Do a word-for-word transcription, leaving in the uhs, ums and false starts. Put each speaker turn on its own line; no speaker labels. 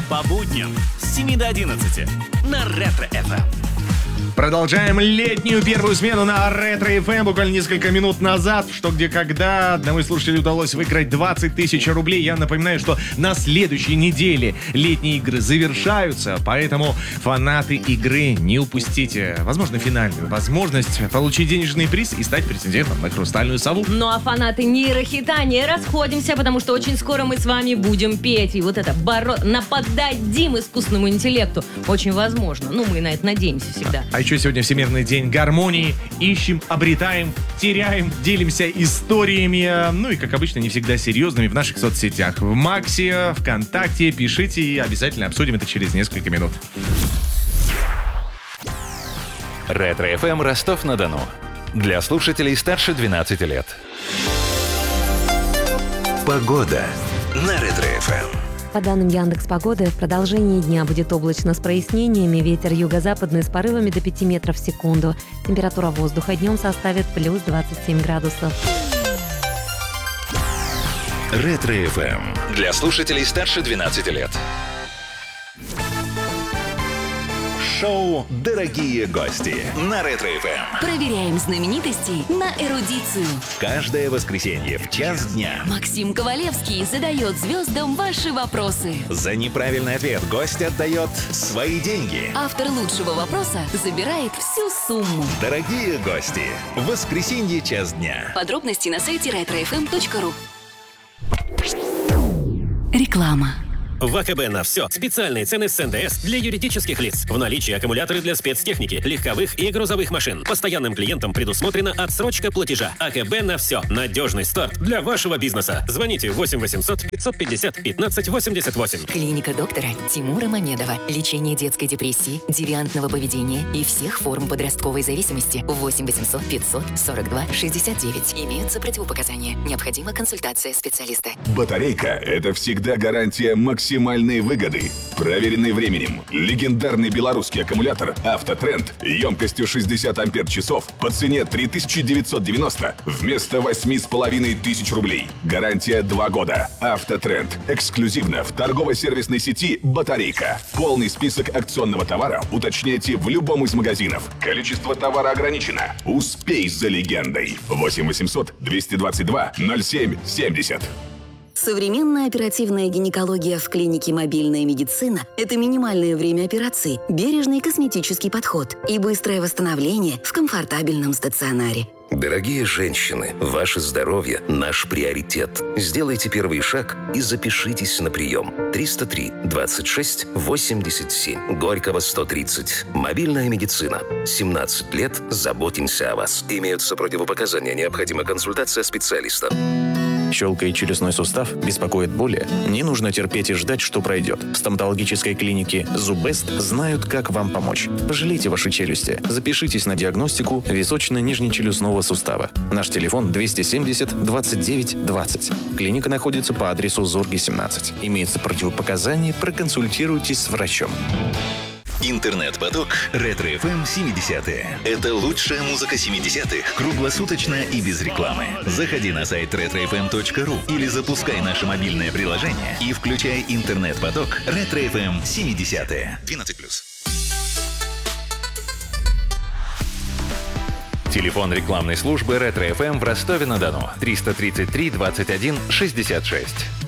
По будням с семи до одиннадцати на Ретро-эф эм.
Продолжаем летнюю первую смену на Ретро-эф эм. Буквально несколько минут назад, что где когда, одному из слушателей удалось выиграть двадцать тысяч рублей. Я напоминаю, что на следующей неделе летние игры завершаются, поэтому фанаты игры, не упустите, возможно, финальную возможность получить денежный приз и стать претендентом на хрустальную сову.
Ну а фанаты нейрохита, не расходимся, потому что очень скоро мы с вами будем петь. И вот это боро... нападать Дим искусственному интеллекту очень возможно. Ну, мы на это надеемся всегда.
А еще сегодня Всемирный день гармонии. Ищем, обретаем, теряем, делимся историями. Ну и, как обычно, не всегда серьезными в наших соцсетях. В Максе, ВКонтакте. Пишите и обязательно обсудим это через несколько минут.
Ретро-эф эм Ростов-на-Дону. Для слушателей старше двенадцати лет. Погода на Ретро-эф эм.
По данным Яндекс.Погоды, в продолжении дня будет облачно с прояснениями, ветер юго-западный с порывами до пяти метров в секунду. Температура воздуха днем составит плюс двадцать семь градусов.
Ретро-эф эм. Для слушателей старше двенадцати лет. Шоу «Дорогие гости» на Ретро-эф эм.
Проверяем знаменитостей на эрудицию.
Каждое воскресенье в час дня.
Максим Ковалевский задает звездам ваши вопросы.
За неправильный ответ гость отдает свои деньги.
Автор лучшего вопроса забирает всю сумму.
Дорогие гости, в воскресенье час дня.
Подробности на сайте ретро эф эм точка ру. Реклама.
В АКБ на все. Специальные цены с эн дэ эс для юридических лиц. В наличии аккумуляторы для спецтехники, легковых и грузовых машин. Постоянным клиентам предусмотрена отсрочка платежа. АКБ на все. Надежный старт для вашего бизнеса. Звоните восемь восемьсот пятьсот пятьдесят пятнадцать восемьдесят восемь.
Клиника доктора Тимура Мамедова. Лечение детской депрессии, девиантного поведения и всех форм подростковой зависимости. восемь восемьсот пятьсот сорок два шестьдесят девять. Имеются противопоказания. Необходима консультация специалиста.
Батарейка – это всегда гарантия максимальной выгоды. Проверенный временем. Легендарный белорусский аккумулятор «Автотренд» емкостью шестьдесят ампер-часов по цене три тысячи девятьсот девяносто вместо восемь с половиной тысяч рублей. Гарантия два года. «Автотренд» эксклюзивно в торгово-сервисной сети «Батарейка». Полный список акционного товара уточняйте в любом из магазинов. Количество товара ограничено. Успей за легендой. восемь восемьсот двести двадцать два ноль семь семьдесят.
Современная оперативная гинекология в клинике «Мобильная медицина» – это минимальное время операции, бережный косметический подход и быстрое восстановление в комфортабельном стационаре.
Дорогие женщины, ваше здоровье – наш приоритет. Сделайте первый шаг и запишитесь на прием. триста три двадцать шесть восемьдесят семь. Горького сто тридцать. Мобильная медицина. семнадцать лет. Заботимся о вас. Имеются противопоказания. Необходима консультация специалиста.
Щелкает челюстной сустав, беспокоит боли? Не нужно терпеть и ждать, что пройдет. В стоматологической клинике «Зубест» знают, как вам помочь. Пожалейте ваши челюсти. Запишитесь на диагностику височно-нижнечелюстного сустава. Наш телефон двести семьдесят двадцать девять двадцать. Клиника находится по адресу Зорги, семнадцать. Имеются противопоказания, проконсультируйтесь с врачом.
Интернет-поток Ретро-эф эм семидесятые. Это лучшая музыка семидесятых, круглосуточно и без рекламы. Заходи на сайт ретро эф эм точка ру или запускай наше мобильное приложение и включай интернет-поток Ретро-эф эм семидесятые. двенадцать плюс. Телефон рекламной службы Ретро-эф эм в Ростове-на-Дону триста тридцать три двадцать один шестьдесят шесть.